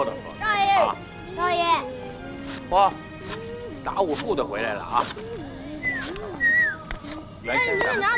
说道说道。 少爷， 啊， 少爷， 嚯，打武术的回来了啊！袁先生。